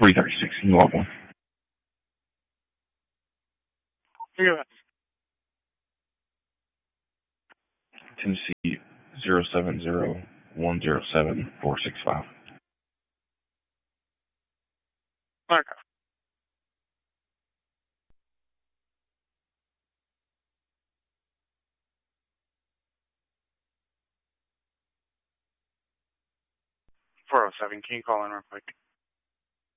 336. Can you log one? Yeah. Tennessee 070107465. Okay. Can you call in real quick?